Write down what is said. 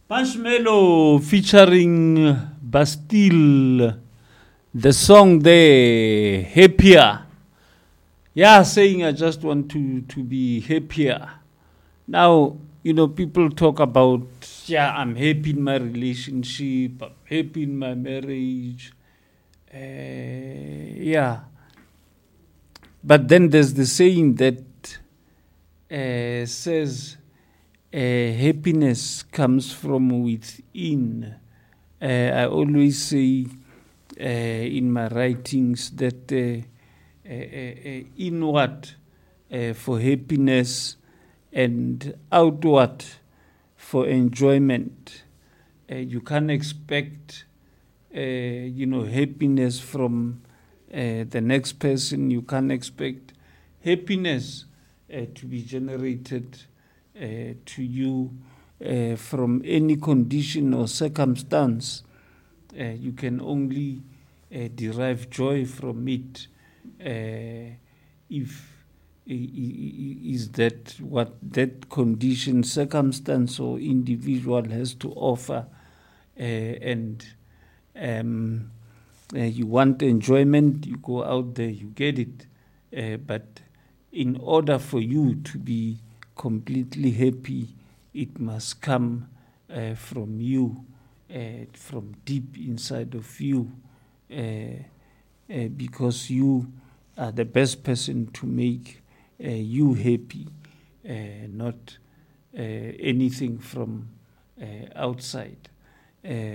Marshmello featuring Bastille, the song there, Happier. Yeah, saying I just want to be happier. Now, people talk about, yeah, I'm happy in my relationship, I'm happy in my marriage. Yeah. But then there's the saying that says happiness comes from within. I always say in my writings that inward for happiness and outward for enjoyment. You can't expect, happiness from the next person. You can't expect happiness to be generated to you from any condition or circumstance. You can only derive joy from it if is that what that condition, circumstance, or individual has to offer, and you want enjoyment, you go out there, you get it. But in order for you to be completely happy, it must come from you, from deep inside of you, because you are the best person to make you happy, not anything from outside.